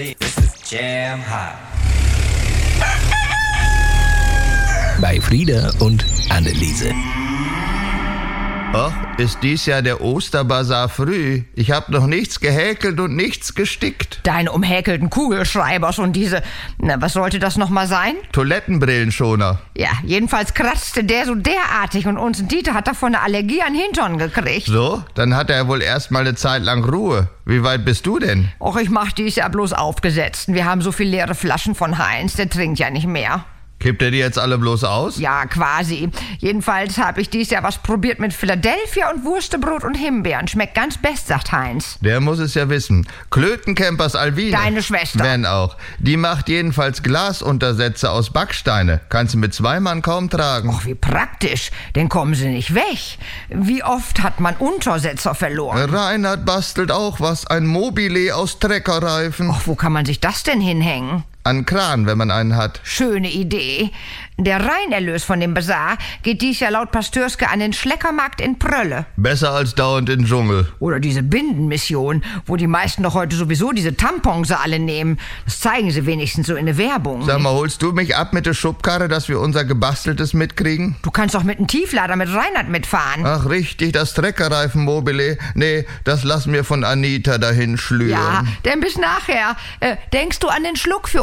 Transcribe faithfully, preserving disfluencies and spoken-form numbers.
This is Jam Hot. Bei Frieda und Anneliese. Och, ist dies Jahr der Osterbazar früh. Ich hab noch nichts gehäkelt und nichts gestickt. Deine umhäkelten Kugelschreibers und diese... Na, was sollte das nochmal sein? Toilettenbrillenschoner. Ja, jedenfalls kratzte der so derartig und uns Dieter hat davon eine Allergie an Hintern gekriegt. So, dann hat er wohl erst mal eine Zeit lang Ruhe. Wie weit bist du denn? Och, ich mach dies ja bloß aufgesetzt. Wir haben so viel leere Flaschen von Heinz, der trinkt ja nicht mehr. Kippt er die jetzt alle bloß aus? Ja, quasi. Jedenfalls habe ich dies Jahr was probiert mit Philadelphia und Wurstebrot und Himbeeren. Schmeckt ganz best, sagt Heinz. Der muss es ja wissen. Klötencampers Alwine. Deine Schwester. Wenn auch. Die macht jedenfalls Glasuntersätze aus Backsteine. Kannst du mit zwei Mann kaum tragen. Och, wie praktisch. Dann kommen sie nicht weg. Wie oft hat man Untersetzer verloren? Reinhard bastelt auch was. Ein Mobile aus Treckerreifen. Och, wo kann man sich das denn hinhängen? An Kran, wenn man einen hat. Schöne Idee. Der Reinerlös von dem Bazar geht dies Jahr laut Pastürske an den Schleckermarkt in Prölle. Besser als dauernd in den Dschungel. Oder diese Bindenmission, wo die meisten doch heute sowieso diese Tampons alle nehmen. Das zeigen sie wenigstens so in der Werbung. Sag mal, holst du mich ab mit der Schubkarre, dass wir unser Gebasteltes mitkriegen? Du kannst doch mit dem Tieflader mit Reinhard mitfahren. Ach richtig, das Treckerreifen-Mobile. Nee, das lassen wir von Anita dahin schlüren. Ja, denn bis nachher. Äh, denkst du an den Schluck für